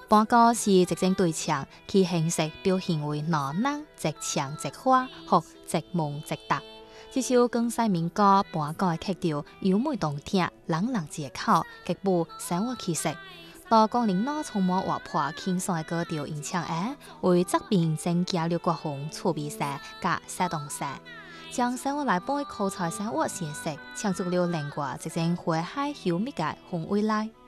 半歌是一种对唱，其形式表现为闹闹、直唱直花或直梦直答。这首江西民歌半歌的曲调优美动听，朗朗接口，极富生活气息。到光灵脑充满活泼轻松的歌调演唱下，为侧边增加了各项趣味性加生动性，将生活内部的口才生活现实唱出了另外一种诙谐幽默的风味来。